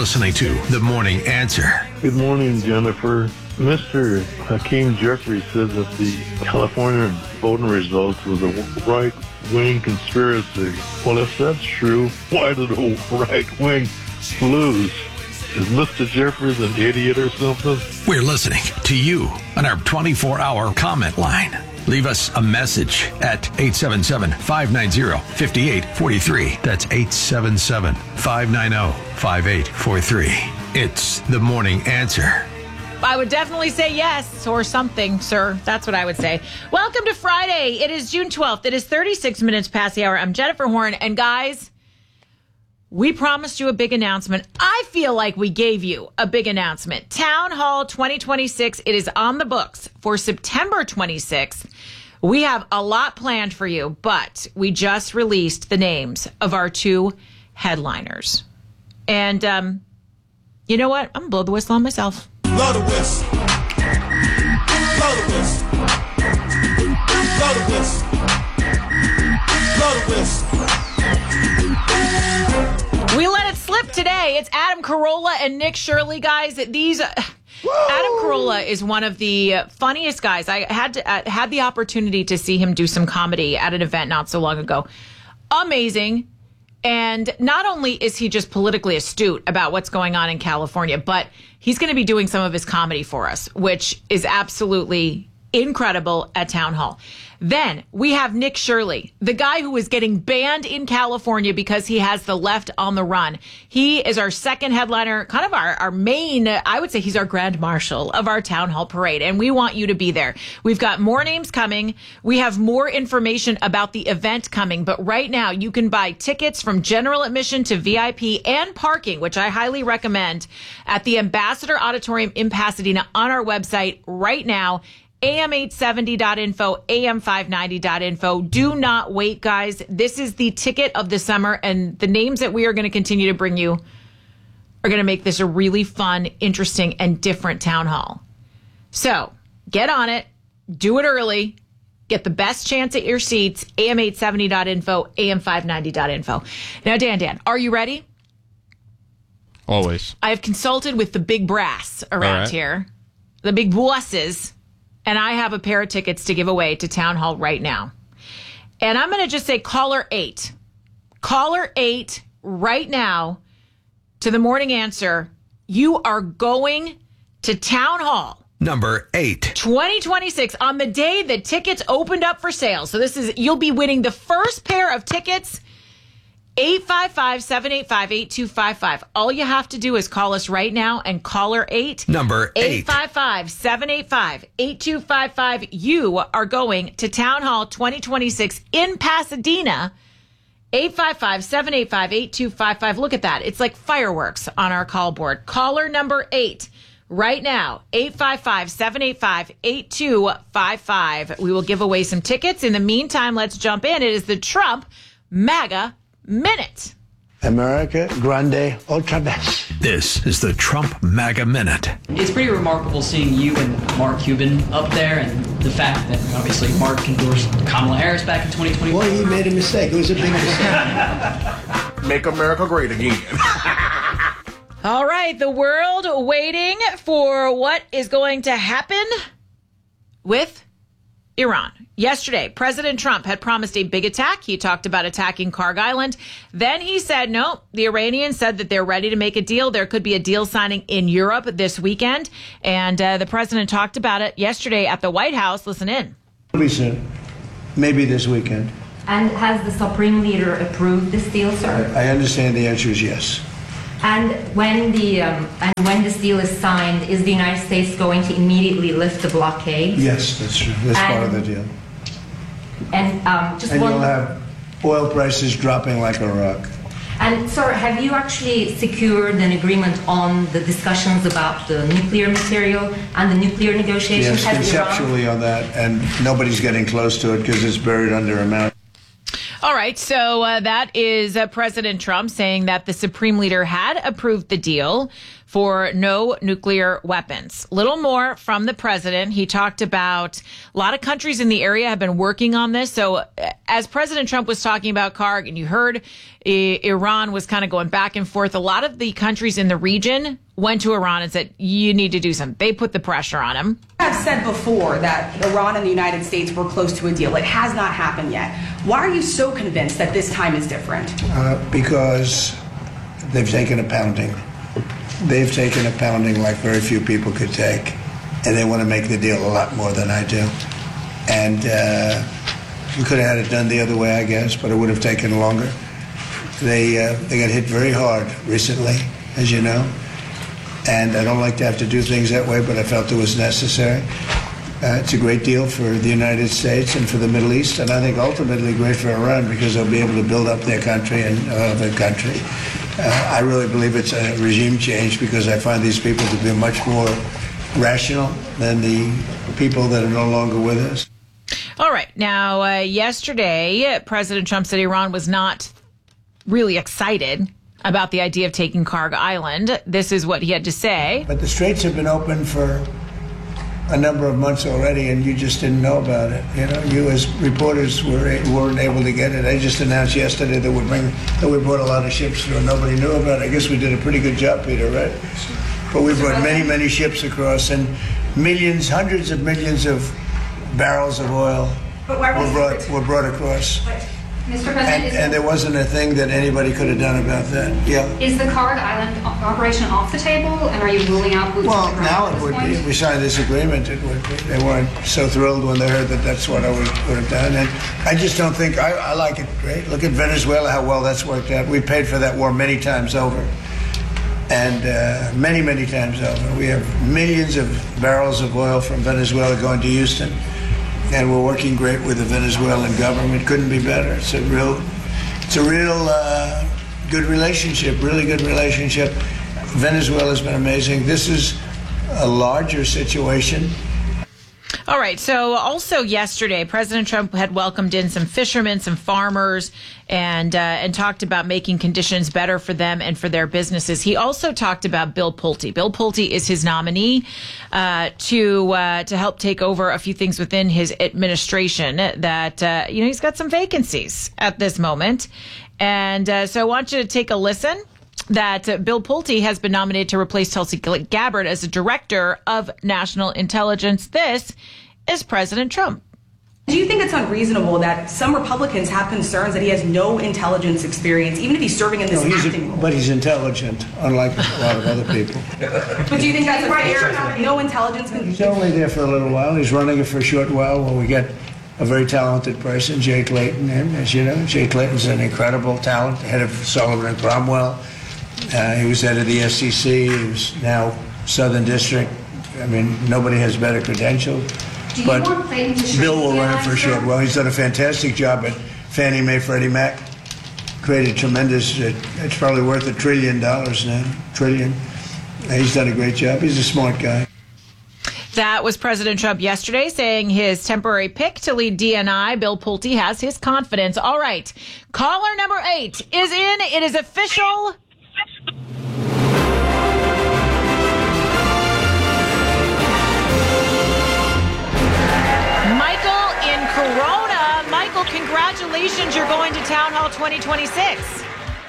listening to The Morning Answer. Good morning, Jennifer. Mr. Hakeem Jeffries said that the California voting results was a right-wing conspiracy. Well, if that's true, why did the right wing lose? Is Mr. Jeffries an idiot or something? We're listening to you on our 24-hour comment line. Leave us a message at 877-590-5843. That's 877-590-5843. It's The Morning Answer. I would definitely say yes or something, sir. That's what I would say. Welcome to Friday. It is June 12th. It is 36 minutes past the hour. I'm Jennifer Horn. And guys, we promised you a big announcement. I feel like we gave you a big announcement. Town Hall 2026. It is on the books for September 26th. We have a lot planned for you, but we just released the names of our two headliners. And you know what? I'm going to blow the whistle on myself. Blow the whistle. Blow the whistle. Blow the whistle. Blow the whistle. We let it slip today. It's Adam Carolla and Nick Shirley, guys. Adam Carolla is one of the funniest guys. I had the opportunity to see him do some comedy at an event not so long ago. Amazing. And not only is he just politically astute about what's going on in California, but he's going to be doing some of his comedy for us, which is absolutely incredible at Town Hall. Then we have Nick Shirley, the guy who is getting banned in California because he has the left on the run. He is our second headliner, kind of our main, I would say he's our grand marshal of our Town Hall parade, and we want you to be there. We've got more names coming. We have more information about the event coming, but right now you can buy tickets from general admission to VIP and parking, which I highly recommend, at the Ambassador Auditorium in Pasadena on our website right now. am870.info, am590.info. Do not wait, guys. This is the ticket of the summer, and the names that we are going to continue to bring you are going to make this a really fun, interesting, and different town hall. So get on it. Do it early. Get the best chance at your seats. am870.info, am590.info. Now, Dan, are you ready? Always. I have consulted with the big brass around here, the big bosses, and I have a pair of tickets to give away to Town Hall right now. And I'm going to just say caller 8. Caller 8 right now to the Morning Answer. You are going to Town Hall. Number 8. 2026 on the day that tickets opened up for sale. So you'll be winning the first pair of tickets. 855-785-8255. All you have to do is call us right now and caller 8. Number 8. 855-785-8255. You are going to Town Hall 2026 in Pasadena. 855-785-8255. Look at that. It's like fireworks on our call board. Caller number 8 right now. 855-785-8255. We will give away some tickets. In the meantime, let's jump in. It is the Trump MAGA Minute. America Grande Ultra Best. This is the Trump MAGA Minute. It's pretty remarkable seeing you and Mark Cuban up there, and the fact that obviously Mark endorsed Kamala Harris back in 2020. Well, he made a mistake. It was a big mistake. Make America great again. All right, the world waiting for what is going to happen with Iran. Yesterday, President Trump had promised a big attack. He talked about attacking Karg Island. Then he said, no, the Iranians said that they're ready to make a deal. There could be a deal signing in Europe this weekend. And the president talked about it yesterday at the White House. Listen in. Maybe soon. Maybe this weekend. And has the Supreme Leader approved this deal, sir? I understand the answer is yes. And when this deal is signed, is the United States going to immediately lift the blockade? Yes, that's true. That's part of the deal. And you'll have oil prices dropping like a rock. And sir, have you actually secured an agreement on the discussions about the nuclear material and the nuclear negotiations? Yes, conceptually on that, and nobody's getting close to it because it's buried under a mountain. All right, so that is President Trump saying that the Supreme Leader had approved the deal for no nuclear weapons. Little more from the president. He talked about a lot of countries in the area have been working on this. So as President Trump was talking about Karg, and you heard Iran was kind of going back and forth, a lot of the countries in the region went to Iran and said, you need to do something. They put the pressure on him. I've said before that Iran and the United States were close to a deal. It has not happened yet. Why are you so convinced that this time is different? Because they've taken a pounding. They've taken a pounding like very few people could take, and they want to make the deal a lot more than I do. And we could have had it done the other way, I guess, but it would have taken longer. They got hit very hard recently, as you know, and I don't like to have to do things that way, but I felt it was necessary. It's a great deal for the United States and for the Middle East, and I think ultimately great for Iran because they'll be able to build up their country and other country. I really believe it's a regime change because I find these people to be much more rational than the people that are no longer with us. All right. Now, yesterday, President Trump said Iran was not really excited about the idea of taking Karg Island. This is what he had to say. But the straits have been open for a number of months already, and you just didn't know about it. You know, you as reporters weren't able to get it. I just announced yesterday that we brought a lot of ships through, and nobody knew about it. I guess we did a pretty good job, Peter, right? But we brought many, many ships across, and millions, hundreds of millions of barrels of oil were brought across. Mr. President, and there wasn't a thing that anybody could have done about that. Yeah. Is the Karg Island operation off the table, and are you ruling out boots on the ground? Well, now it would be. We signed this agreement. It would be. They weren't so thrilled when they heard that that's what I would have done. And I just don't think, I like it great. Look at Venezuela, how well that's worked out. We paid for that war many times over. And many, many times over. We have millions of barrels of oil from Venezuela going to Houston. And we're working great with the Venezuelan government. Couldn't be better. It's a real good relationship, really good relationship. Venezuela's been amazing. This is a larger situation. All right. So also yesterday, President Trump had welcomed in some fishermen, some farmers, and talked about making conditions better for them and for their businesses. He also talked about Bill Pulte. Bill Pulte is his nominee to help take over a few things within his administration that, he's got some vacancies at this moment. And so I want you to take a listen. That Bill Pulte has been nominated to replace Tulsi Gabbard as the director of national intelligence. This is President Trump. Do you think it's unreasonable that some Republicans have concerns that he has no intelligence experience, even if he's serving in this acting role? But he's intelligent, unlike a lot of other people. But do you think that's fair? No intelligence? He's only there for a little while. He's running it for a short while when we get a very talented person, Jay Clayton. And as you know, Jay Clayton's an incredible talent, head of Sullivan and Cromwell. He was head of the SEC. He was now Southern District. I mean, nobody has better credentials. But Bill will run it for sure. Well, he's done a fantastic job at Fannie Mae, Freddie Mac. Created tremendous, it's probably worth $1 trillion now. $1 trillion. He's done a great job. He's a smart guy. That was President Trump yesterday saying his temporary pick to lead DNI, Bill Pulte, has his confidence. All right. Caller number 8 is in. It is official. Michael in Corona. Michael, congratulations. You're going to Town Hall 2026.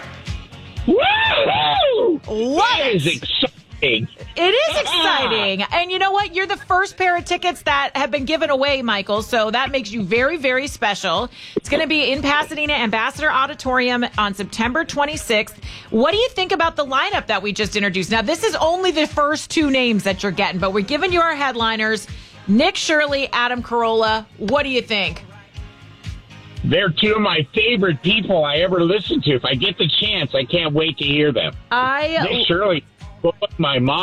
Woo! What? That is exciting. It is exciting. And you know what? You're the first pair of tickets that have been given away, Michael. So that makes you very, very special. It's going to be in Pasadena Ambassador Auditorium on September 26th. What do you think about the lineup that we just introduced? Now, this is only the first 2 names that you're getting, but we're giving you our headliners. Nick Shirley, Adam Carolla. What do you think? They're 2 of my favorite people I ever listened to. If I get the chance, I can't wait to hear them. Nick Shirley, my mom.